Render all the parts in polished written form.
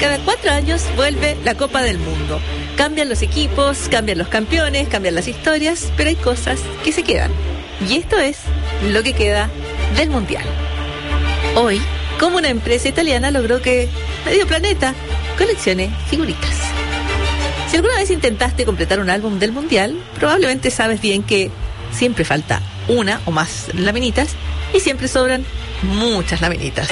Cada 4 años vuelve la Copa del Mundo. Cambian los equipos, cambian los campeones, cambian las historias, pero hay cosas que se quedan. Y esto es lo que queda del Mundial. Hoy, como una empresa italiana logró que medio planeta coleccione figuritas. Si alguna vez intentaste completar un álbum del Mundial, probablemente sabes bien que siempre falta una o más laminitas y siempre sobran muchas laminitas.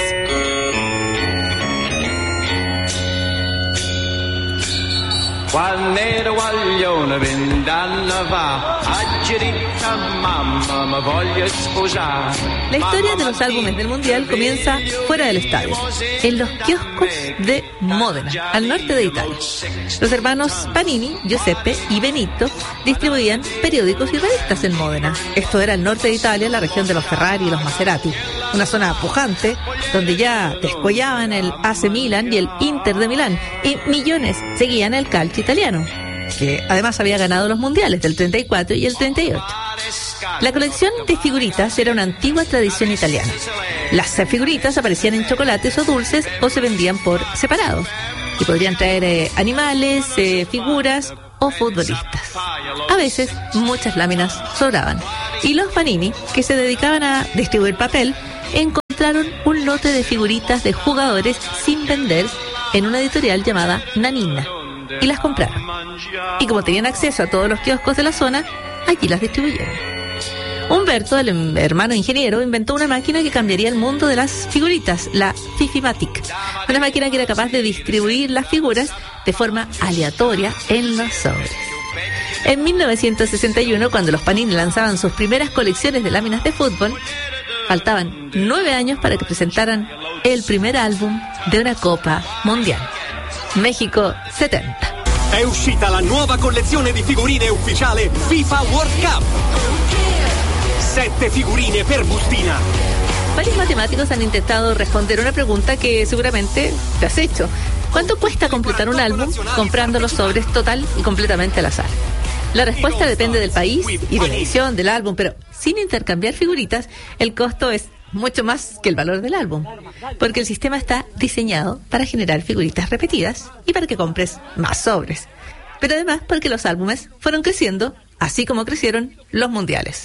Quando guaglione vent'anni fa, aggerita mamma mi voglio sposare. La historia de los álbumes del Mundial comienza fuera del estadio, en los kioscos de Módena, al norte de Italia. Los hermanos Panini, Giuseppe y Benito distribuían periódicos y revistas en Módena. Esto era el norte de Italia, la región de los Ferrari y los Maserati, una zona pujante donde ya descollaban el AC Milan y el Inter de Milán, y millones seguían el calcio italiano, que además había ganado los mundiales del 34 y el 38. La colección de figuritas era una antigua tradición italiana. Las figuritas aparecían en chocolates o dulces o se vendían por separado, y podrían traer animales, figuras o futbolistas. A veces muchas láminas sobraban, y los Panini, que se dedicaban a distribuir papel, encontraron un lote de figuritas de jugadores sin vender en una editorial llamada Nanina, y las compraron. Y como tenían acceso a todos los kioscos de la zona, allí las distribuyeron. Humberto, el hermano ingeniero, inventó una máquina que cambiaría el mundo de las figuritas, la Fifimatic, una máquina que era capaz de distribuir las figuras de forma aleatoria en los sobres. En 1961, cuando los Panini lanzaban sus primeras colecciones de láminas de fútbol, faltaban 9 años para que presentaran el primer álbum de una Copa Mundial. México 70. È uscita la nuova collezione di figurine ufficiale FIFA World Cup. 7 figurine per bustina. Varios matemáticos han intentado responder una pregunta que seguramente te has hecho. ¿Cuánto cuesta completar un álbum comprando los sobres total y completamente al azar? La respuesta depende del país y de la edición del álbum, pero sin intercambiar figuritas, el costo es mucho más que el valor del álbum, porque el sistema está diseñado para generar figuritas repetidas y para que compres más sobres, pero además porque los álbumes fueron creciendo, así como crecieron los mundiales.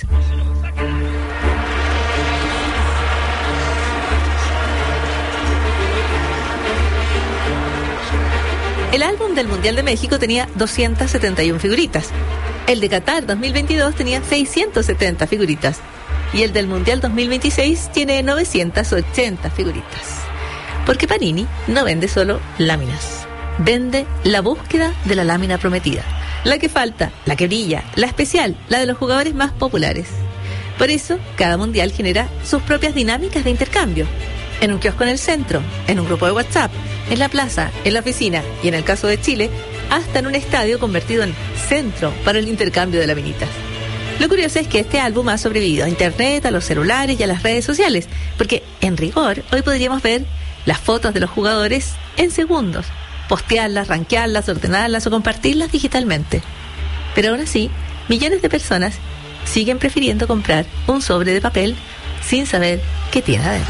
El álbum del Mundial de México tenía 271 figuritas. El de Qatar 2022 tenía 670 figuritas. Y el del Mundial 2026 tiene 980 figuritas. Porque Panini no vende solo láminas. Vende la búsqueda de la lámina prometida. La que falta, la que brilla, la especial, la de los jugadores más populares. Por eso, cada mundial genera sus propias dinámicas de intercambio. En un kiosco en el centro, en un grupo de WhatsApp, en la plaza, en la oficina y en el caso de Chile, hasta en un estadio convertido en centro para el intercambio de laminitas. Lo curioso es que este álbum ha sobrevivido a internet, a los celulares y a las redes sociales, porque en rigor hoy podríamos ver las fotos de los jugadores en segundos, postearlas, rankearlas, ordenarlas o compartirlas digitalmente. Pero aún así, millones de personas siguen prefiriendo comprar un sobre de papel sin saber qué tiene adentro.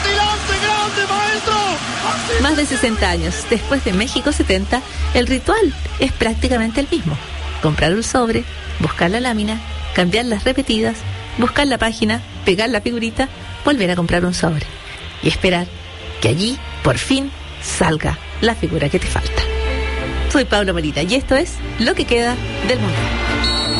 Más de 60 años después de México 70, el ritual es prácticamente el mismo. Comprar un sobre, buscar la lámina, cambiar las repetidas, buscar la página, pegar la figurita, volver a comprar un sobre y esperar que allí, por fin, salga la figura que te falta. Soy Pablo Marita y esto es Lo que queda del Mundial.